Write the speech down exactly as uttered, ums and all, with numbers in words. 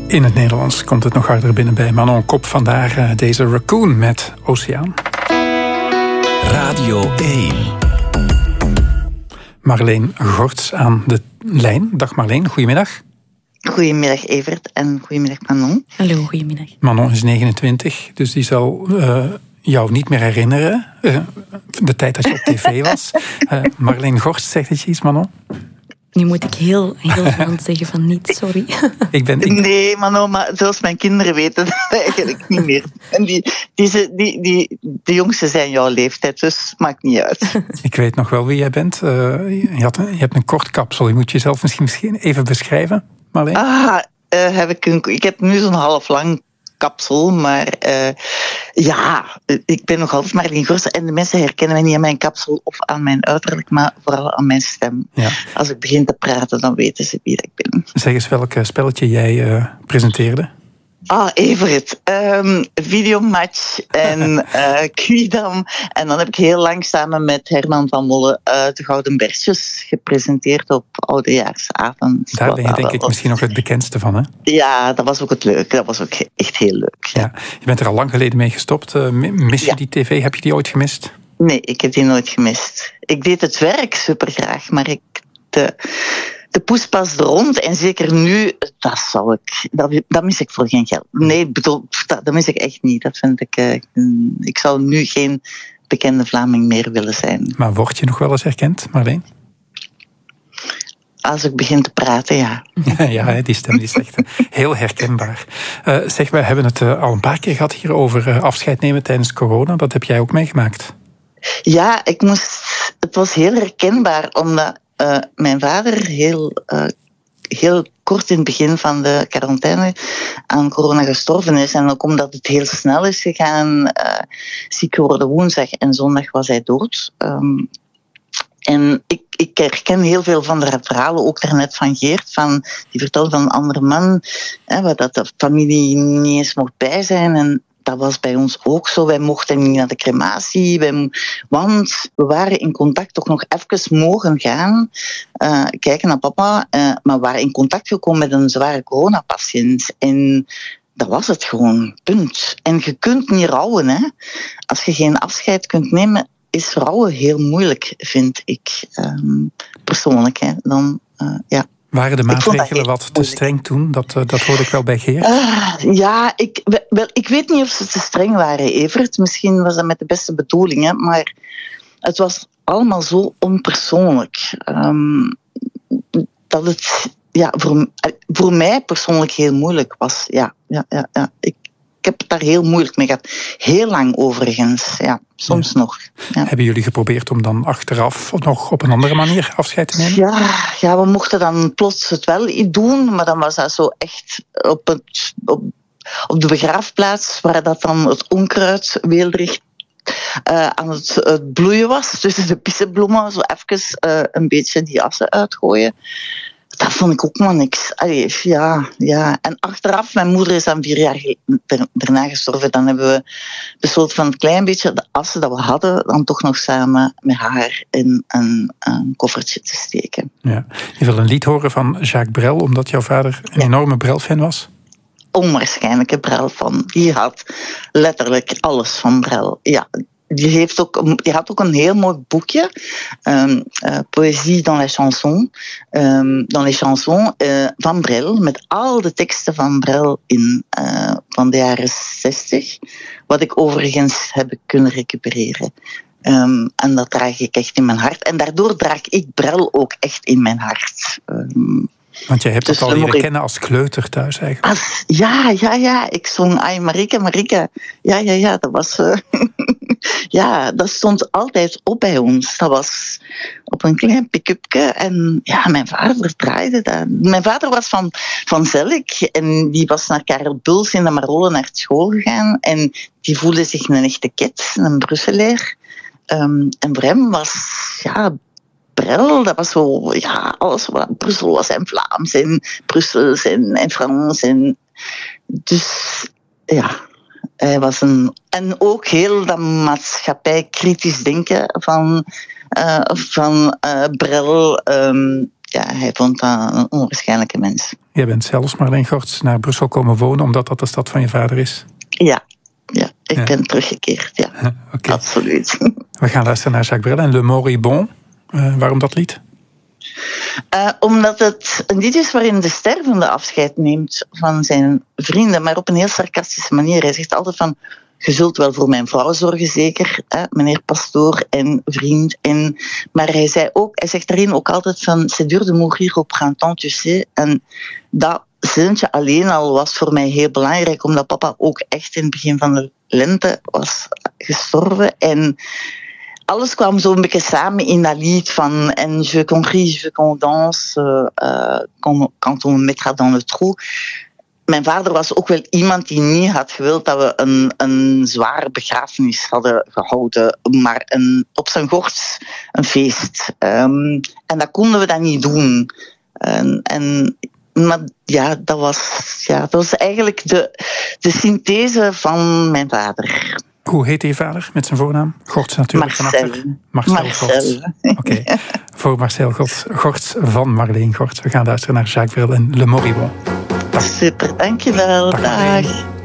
In het Nederlands komt het nog harder binnen bij Manon Kop. Vandaar uh, deze Raccoon met Oceaan. Radio één. Marleen Gorts aan de lijn. Dag Marleen, goedemiddag. Goedemiddag Evert en goedemiddag Manon. Hallo, goedemiddag. Manon is negenentwintig, dus die zal uh, jou niet meer herinneren. Uh, de tijd dat je op tv was. Uh, Marleen Gorts, zegt het je iets, Manon? Nu moet ik heel, heel Frans zeggen van niet, sorry. Ik ben, ik... Nee, Manon, maar zelfs mijn kinderen weten dat eigenlijk niet meer. En die, die, die, die, de jongsten zijn jouw leeftijd, dus maakt niet uit. Ik weet nog wel wie jij bent. Uh, je, had een, je hebt een kort kapsel. Je moet jezelf misschien even beschrijven, Marleen? Ah, uh, heb ik, een, ik heb nu zo'n half lang kapsel, maar uh, ja, ik ben nog altijd Marleen Gorts en de mensen herkennen mij niet aan mijn kapsel of aan mijn uiterlijk, maar vooral aan mijn stem. Ja. Als ik begin te praten, dan weten ze wie ik ben. Zeg eens welk spelletje jij uh, presenteerde. Ah, Evert. Um, videomatch en uh, Quidam. En dan heb ik heel lang samen met Herman van Molle uh, de Gouden Bertjes gepresenteerd op oudejaarsavond. Daar ben je denk ik misschien nog het bekendste van, hè? Ja, dat was ook het leuke. Dat was ook echt heel leuk. Ja. Ja. Je bent er al lang geleden mee gestopt. Uh, mis je ja. die tv? Heb je die ooit gemist? Nee, ik heb die nooit gemist. Ik deed het werk supergraag, maar ik... De, De poes past rond en zeker nu, dat zou ik, dat, dat mis ik voor geen geld. Nee, bedoel, dat, dat mis ik echt niet. Dat vind ik, uh, ik zou nu geen bekende Vlaming meer willen zijn. Maar word je nog wel eens herkend, Marleen? Als ik begin te praten, ja. Ja, die stem die is echt heel herkenbaar. Uh, zeg, wij hebben het uh, al een paar keer gehad hier over uh, afscheid nemen tijdens corona. Dat heb jij ook meegemaakt. Ja, ik moest, het was heel herkenbaar, omdat Uh, mijn vader heel, uh, heel kort in het begin van de quarantaine aan corona gestorven is. En ook omdat het heel snel is gegaan, uh, ziek geworden woensdag en zondag was hij dood. Um, en ik, ik herken heel veel van de verhalen, ook daarnet van Geert, van, die vertelde van een andere man, hè, waar dat de familie niet eens mocht bij zijn. En dat was bij ons ook zo. Wij mochten niet naar de crematie. Wij, want we waren in contact toch nog even mogen gaan. Uh, kijken naar papa. Uh, maar we waren in contact gekomen met een zware coronapatiënt. En dat was het gewoon. Punt. En je kunt niet rouwen. Hè. Als je geen afscheid kunt nemen, is rouwen heel moeilijk, vind ik. Um, persoonlijk. Hè. Dan, uh, ja. Waren de maatregelen wat te streng toen? Dat, uh, dat hoorde ik wel bij Geert. Uh, ja, ik, wel, ik weet niet of ze te streng waren, Evert. Misschien was dat met de beste bedoelingen, maar het was allemaal zo onpersoonlijk. Um, dat het ja, voor, voor mij persoonlijk heel moeilijk was. Ja, ja, ja, ja. Ik, ik heb het daar heel moeilijk mee gehad. Heel lang overigens, ja. Soms ja. nog. Ja. Hebben jullie geprobeerd om dan achteraf nog op een andere manier afscheid te nemen? Ja, ja, we mochten dan plots het wel doen, maar dan was dat zo echt op, het, op, op de begraafplaats, waar dat dan het onkruid weelderig uh, aan het, het bloeien was. Tussen de pissebloemen, zo even uh, een beetje die assen uitgooien. Dat vond ik ook maar niks. Allee, ja, ja. En achteraf, mijn moeder is dan vier jaar daarna gestorven. Dan hebben we besloten van een klein beetje de assen dat we hadden, dan toch nog samen met haar in een, een koffertje te steken. Ja. Je wil een lied horen van Jacques Brel, omdat jouw vader een ja. enorme Brel-fan was? Onwaarschijnlijke Brel-fan. Die had letterlijk alles van Brel. Ja. Die, heeft ook, die had ook een heel mooi boekje, um, uh, Poëzie dans les chansons, um, dans les chansons uh, van Brel, met al de teksten van Brel in, uh, van de jaren zestig, wat ik overigens heb kunnen recupereren. Um, en dat draag ik echt in mijn hart. En daardoor draag ik Brel ook echt in mijn hart. Um, Want jij hebt dus het al leren kennen als kleuter thuis eigenlijk. Als, ja, ja, ja. Ik zong Ai Marike, Marike. Ja, ja, ja. Dat was... Uh, ja, dat stond altijd op bij ons. Dat was op een klein pick-upje. En ja, mijn vader draaide dat. Mijn vader was van, van Zelk. En die was naar Karel Buls in de Marole naar school gegaan. En die voelde zich een echte ket, een Brusselaar. Um, en voor hem was... ja. Brel, dat was zo, ja, alles wat Brussel was en Vlaams en Brussel en, en Frans. En, dus ja, hij was een... En ook heel dat maatschappij kritisch denken van, uh, van uh, Brel. Um, ja, hij vond dat een onwaarschijnlijke mens. Jij bent zelfs, Marleen Gorts, naar Brussel komen wonen omdat dat de stad van je vader is. Ja, ja ik ja. ben teruggekeerd. Ja, okay. Absoluut. We gaan luisteren naar Jacques Brel en Le Moribond. Uh, waarom dat lied? Uh, omdat het een lied is waarin de stervende afscheid neemt van zijn vrienden, maar op een heel sarcastische manier. Hij zegt altijd van, je zult wel voor mijn vrouw zorgen, zeker, hè, meneer pastoor en vriend. En, maar hij, zei ook, hij zegt daarin ook altijd van, c'est dur de mourir au printemps, tu sais. En dat zinnetje alleen al was voor mij heel belangrijk, omdat papa ook echt in het begin van de lente was gestorven. En alles kwam zo een beetje samen in dat lied van en je qu'on rie, je qu'on danse, uh, quand, quand on me mettra dans le trou. Mijn vader was ook wel iemand die niet had gewild dat we een, een zware begrafenis hadden gehouden, maar een, op zijn gorts een feest. Um, en dat konden we dan niet doen. En, en, maar ja, dat was, ja, dat was eigenlijk de, de synthese van mijn vader. Hoe heet je vader met zijn voornaam? Gorts natuurlijk. Marcel. Marcel, Marcel. Gorts. Oké, okay. Voor Marcel Gorts, Gorts van Marleen Gorts. We gaan luisteren naar Jacques Brel en Le Moribond. Super, dankjewel. Dag. Dag.